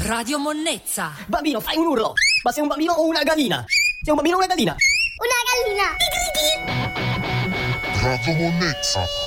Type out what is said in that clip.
Radio Monnezza. Bambino, fai un urlo. Ma sei un bambino o una gallina? Sei un bambino o una gallina? Una gallina. Radio Monnezza.